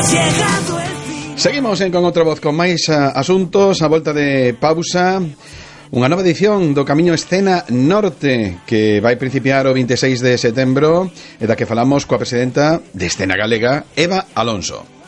Seguimos con outra voz con máis asuntos a volta de pausa. Unha nova edición do Camiño Escena Norte que vai principiar o 26 de setembro e da que falamos coa presidenta de Escena Galega, Eva Alonso.